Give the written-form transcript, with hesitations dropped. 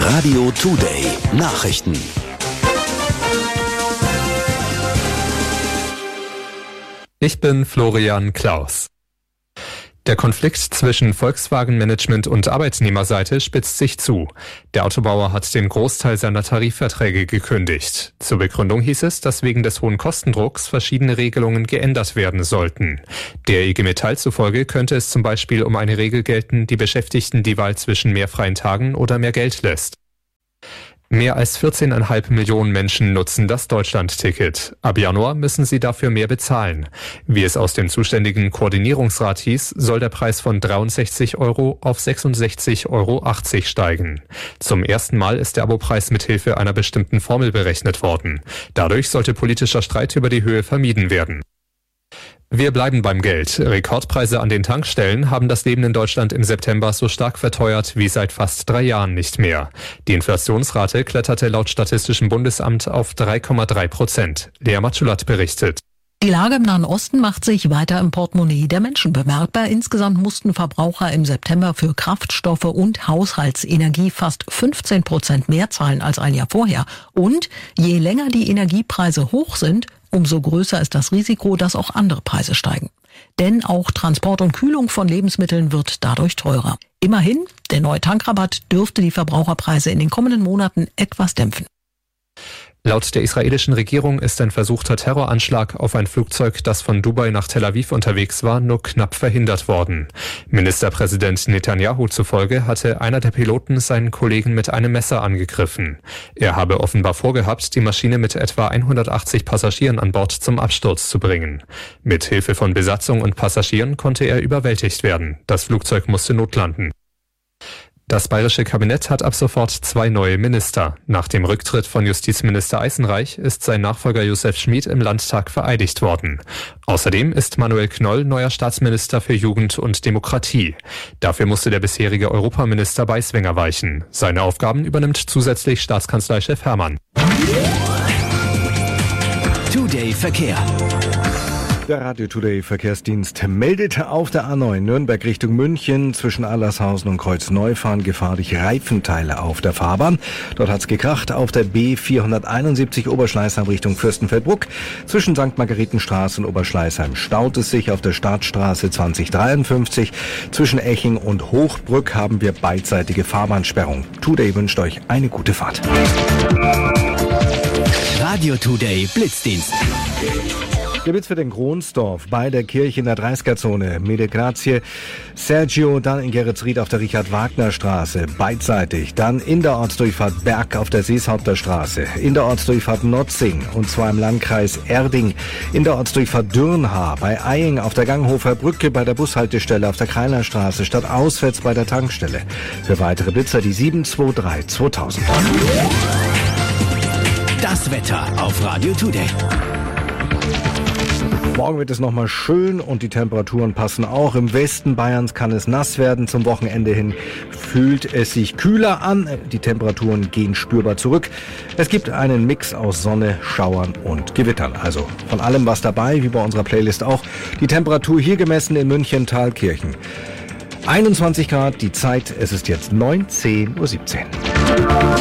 Radio Today Nachrichten. Ich bin Florian Klaus. Der Konflikt zwischen Volkswagen-Management und Arbeitnehmerseite spitzt sich zu. Der Autobauer hat den Großteil seiner Tarifverträge gekündigt. Zur Begründung hieß es, dass wegen des hohen Kostendrucks verschiedene Regelungen geändert werden sollten. Der IG Metall zufolge könnte es zum Beispiel um eine Regel gelten, die Beschäftigten die Wahl zwischen mehr freien Tagen oder mehr Geld lässt. Mehr als 14,5 Millionen Menschen nutzen das Deutschland-Ticket. Ab Januar müssen sie dafür mehr bezahlen. Wie es aus dem zuständigen Koordinierungsrat hieß, soll der Preis von 63 Euro auf 66,80 Euro steigen. Zum ersten Mal ist der Abopreis mithilfe einer bestimmten Formel berechnet worden. Dadurch sollte politischer Streit über die Höhe vermieden werden. Wir bleiben beim Geld. Rekordpreise an den Tankstellen haben das Leben in Deutschland im September so stark verteuert wie seit fast 3 Jahren nicht mehr. Die Inflationsrate kletterte laut Statistischem Bundesamt auf 3,3%. Lea Matschulat berichtet. Die Lage im Nahen Osten macht sich weiter im Portemonnaie der Menschen bemerkbar. Insgesamt mussten Verbraucher im September für Kraftstoffe und Haushaltsenergie fast 15% mehr zahlen als ein Jahr vorher. Und je länger die Energiepreise hoch sind, umso größer ist das Risiko, dass auch andere Preise steigen. Denn auch Transport und Kühlung von Lebensmitteln wird dadurch teurer. Immerhin, der neue Tankrabatt dürfte die Verbraucherpreise in den kommenden Monaten etwas dämpfen. Laut der israelischen Regierung ist ein versuchter Terroranschlag auf ein Flugzeug, das von Dubai nach Tel Aviv unterwegs war, nur knapp verhindert worden. Ministerpräsident Netanyahu zufolge hatte einer der Piloten seinen Kollegen mit einem Messer angegriffen. Er habe offenbar vorgehabt, die Maschine mit etwa 180 Passagieren an Bord zum Absturz zu bringen. Mit Hilfe von Besatzung und Passagieren konnte er überwältigt werden. Das Flugzeug musste notlanden. Das bayerische Kabinett hat ab sofort 2 neue Minister. Nach dem Rücktritt von Justizminister Eisenreich ist sein Nachfolger Josef Schmid im Landtag vereidigt worden. Außerdem ist Manuel Knoll neuer Staatsminister für Jugend und Demokratie. Dafür musste der bisherige Europaminister Beiswenger weichen. Seine Aufgaben übernimmt zusätzlich Staatskanzleichef Herrmann. Today Verkehr. Der Radio Today Verkehrsdienst meldet auf der A9 Nürnberg Richtung München zwischen Allershausen und Kreuzneufahren gefahrlich Reifenteile auf der Fahrbahn. Dort hat's gekracht auf der B471 Oberschleißheim Richtung Fürstenfeldbruck. Zwischen St. Margaretenstraße und Oberschleißheim staut es sich auf der Startstraße 2053. Zwischen Eching und Hochbrück haben wir beidseitige Fahrbahnsperrung. Today wünscht euch eine gute Fahrt. Radio Today Blitzdienst. Der Blitz für den Gronsdorf bei der Kirche in der 30er-Zone. Mede Grazie, Sergio, dann in Geretsried auf der Richard-Wagner-Straße, beidseitig. Dann in der Ortsdurchfahrt Berg auf der Seeshaupter Straße. In der Ortsdurchfahrt Notzing und zwar im Landkreis Erding. In der Ortsdurchfahrt Dürnhaar bei Eying auf der Ganghofer Brücke bei der Bushaltestelle auf der Kreilerstraße statt auswärts bei der Tankstelle. Für weitere Blitzer die 723 2000. Das Wetter auf Radio Today. Morgen wird es nochmal schön und die Temperaturen passen auch. Im Westen Bayerns kann es nass werden. Zum Wochenende hin fühlt es sich kühler an. Die Temperaturen gehen spürbar zurück. Es gibt einen Mix aus Sonne, Schauern und Gewittern. Also von allem was dabei, wie bei unserer Playlist auch. Die Temperatur hier gemessen in München-Thalkirchen. 21 Grad, die Zeit, es ist jetzt 19:17 Uhr.